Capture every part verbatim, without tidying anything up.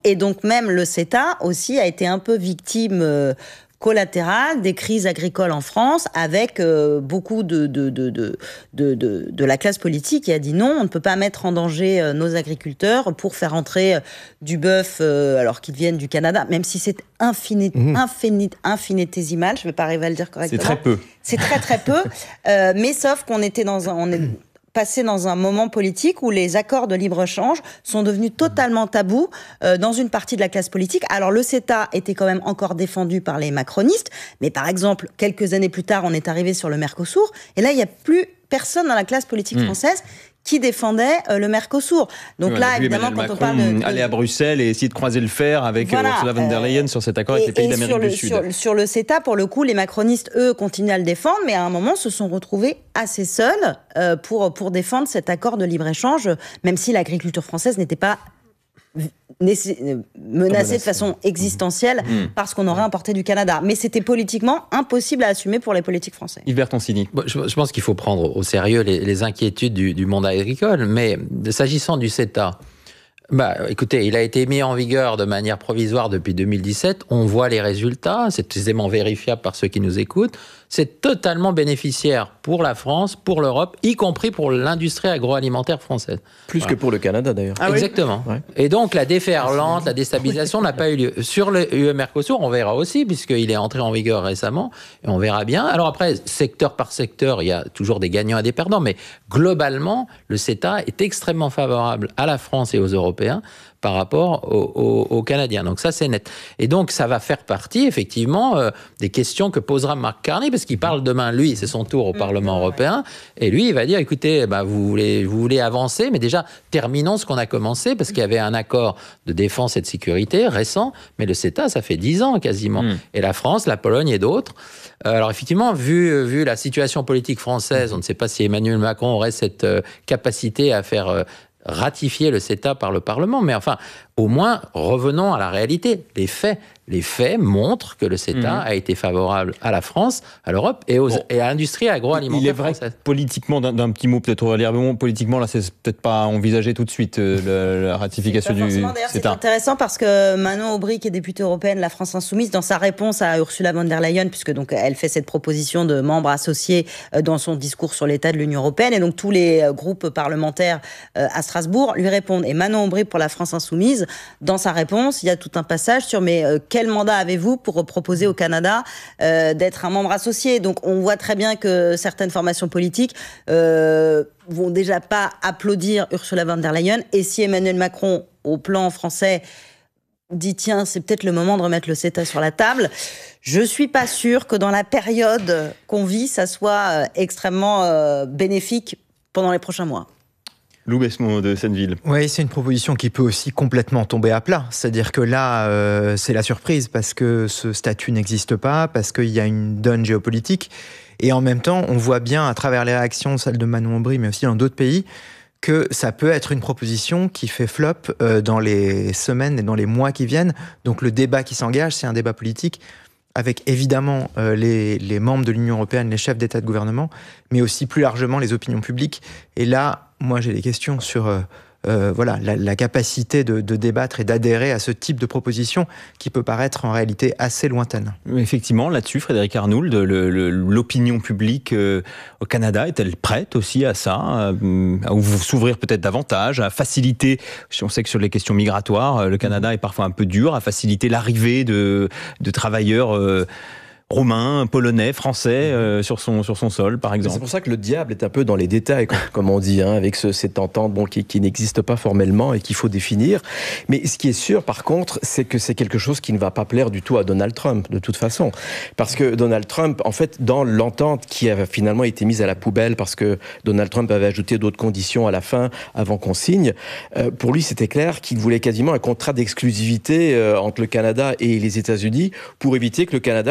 Et donc même le CETA aussi a été un peu victime euh, collatérale des crises agricoles en France, avec euh, beaucoup de, de, de, de, de, de, de la classe politique qui a dit non, on ne peut pas mettre en danger euh, nos agriculteurs pour faire entrer euh, du bœuf, euh, alors qu'ils viennent du Canada, même si c'est infini, mmh. infini, infinitésimal, je ne vais pas arriver à le dire correctement. C'est très peu. C'est très très peu, euh, mais sauf qu'on était dans un... On est, passé dans un moment politique où les accords de libre-échange sont devenus totalement tabous euh, dans une partie de la classe politique. Alors le CETA était quand même encore défendu par les macronistes, mais par exemple, quelques années plus tard, on est arrivé sur le Mercosur, et là, il n'y a plus personne dans la classe politique mmh. française qui défendait euh, le Mercosur. Donc oui, là, évidemment, quand Macron on parle de, de... aller à Bruxelles et essayer de croiser le fer avec voilà, Ursula von der Leyen euh, sur cet accord avec les pays d'Amérique le, du Sud. Sur, sur le CETA, pour le coup, les macronistes, eux, continuent à le défendre, mais à un moment, se sont retrouvés assez seuls euh, pour, pour défendre cet accord de libre-échange, même si l'agriculture française n'était pas menacée de façon existentielle mmh. parce qu'on aurait importé du Canada. Mais c'était politiquement impossible à assumer pour les politiques français. Yves Bertoncini. Bon, je, je pense qu'il faut prendre au sérieux les, les inquiétudes du, du monde agricole, mais s'agissant du CETA, bah, écoutez, il a été mis en vigueur de manière provisoire depuis deux mille dix-sept. On voit les résultats, c'est aisément vérifiable par ceux qui nous écoutent. C'est totalement bénéficiaire pour la France, pour l'Europe, y compris pour l'industrie agroalimentaire française. Plus voilà. que pour le Canada, d'ailleurs. Ah, Exactement. Oui. Ouais. Et donc, la déferlante, la déstabilisation n'a pas eu lieu. Sur le U E Mercosur, on verra aussi, puisqu'il est entré en vigueur récemment, et on verra bien. Alors après, secteur par secteur, il y a toujours des gagnants et des perdants, mais globalement, le CETA est extrêmement favorable à la France et aux Européens par rapport aux, aux, aux Canadiens. Donc ça, c'est net. Et donc, ça va faire partie, effectivement, euh, des questions que posera Mark Carney, parce qu'il parle demain, lui, c'est son tour au mmh, Parlement ouais. européen, et lui, il va dire, écoutez, bah, vous, voulez, vous voulez avancer, mais déjà, terminons ce qu'on a commencé, parce qu'il y avait un accord de défense et de sécurité récent, mais le CETA, ça fait dix ans quasiment. Mmh. Et la France, la Pologne et d'autres. Euh, alors effectivement, vu, vu la situation politique française, on ne sait pas si Emmanuel Macron aurait cette euh, capacité à faire... Euh, ratifier le CETA par le Parlement, mais enfin, au moins, revenons à la réalité. Les faits, les faits montrent que le CETA mmh. a été favorable à la France, à l'Europe et, aux, bon. et à l'industrie agroalimentaire. Il est vrai française. Que politiquement, d'un, d'un petit mot peut-être Aurélie Herbemont, politiquement, là, c'est peut-être pas envisagé tout de suite euh, le, la ratification du CETA. D'ailleurs, c'est intéressant parce que Manon Aubry, qui est députée européenne de la France Insoumise, dans sa réponse à Ursula von der Leyen, puisque donc elle fait cette proposition de membre associé euh, dans son discours sur l'état de l'Union européenne, et donc tous les euh, groupes parlementaires euh, à Strasbourg lui répondent. Et Manon Aubry, pour la France Insoumise, dans sa réponse, il y a tout un passage sur mais euh, quel mandat avez-vous pour proposer au Canada euh, d'être un membre associé? Donc on voit très bien que certaines formations politiques euh, vont déjà pas applaudir Ursula von der Leyen. Et si Emmanuel Macron, au plan français, dit tiens, c'est peut-être le moment de remettre le CETA sur la table, je suis pas sûre que dans la période qu'on vit, ça soit extrêmement euh, bénéfique pendant les prochains mois. Lou Besmont de Senneville. Oui, c'est une proposition qui peut aussi complètement tomber à plat. C'est-à-dire que là, euh, c'est la surprise parce que ce statut n'existe pas, parce qu'il y a une donne géopolitique. Et en même temps, on voit bien à travers les réactions, celles de Manon Aubry, mais aussi dans d'autres pays, que ça peut être une proposition qui fait flop euh, dans les semaines et dans les mois qui viennent. Donc le débat qui s'engage, c'est un débat politique avec évidemment euh, les, les membres de l'Union européenne, les chefs d'État et de gouvernement, mais aussi plus largement les opinions publiques. Et là, moi j'ai des questions sur euh, euh, voilà, la, la capacité de, de débattre et d'adhérer à ce type de proposition qui peut paraître en réalité assez lointaine. Effectivement, là-dessus, Frédéric Arnould, le, le, l'opinion publique euh, au Canada est-elle prête aussi à ça, à, à s'ouvrir peut-être davantage, à faciliter, on sait que sur les questions migratoires, le Canada est parfois un peu dur, à faciliter l'arrivée de, de travailleurs euh, roumain, polonais, français euh, sur son sur son sol, par exemple. C'est pour ça que le diable est un peu dans les détails, comme on dit, hein, avec ce, cette entente bon, qui, qui n'existe pas formellement et qu'il faut définir. Mais ce qui est sûr, par contre, c'est que c'est quelque chose qui ne va pas plaire du tout à Donald Trump, de toute façon. Parce que Donald Trump, en fait, dans l'entente qui a finalement été mise à la poubelle, parce que Donald Trump avait ajouté d'autres conditions à la fin, avant qu'on signe, euh, pour lui, c'était clair qu'il voulait quasiment un contrat d'exclusivité euh, entre le Canada et les États-Unis pour éviter que le Canada continue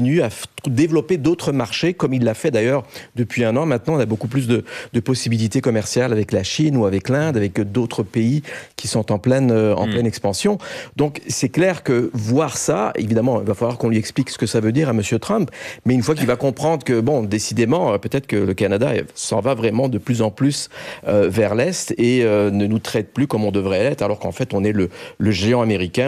continue à f- développer d'autres marchés, comme il l'a fait d'ailleurs depuis un an. Maintenant, on a beaucoup plus de, de possibilités commerciales avec la Chine ou avec l'Inde, avec d'autres pays qui sont en pleine, euh, en mmh. pleine expansion. Donc, c'est clair que voir ça, évidemment, il va falloir qu'on lui explique ce que ça veut dire à M. Trump, mais une fois qu'il va comprendre que, bon, décidément, euh, peut-être que le Canada s'en va vraiment de plus en plus euh, vers l'Est et euh, ne nous traite plus comme on devrait l'être, alors qu'en fait, on est le, le géant américain.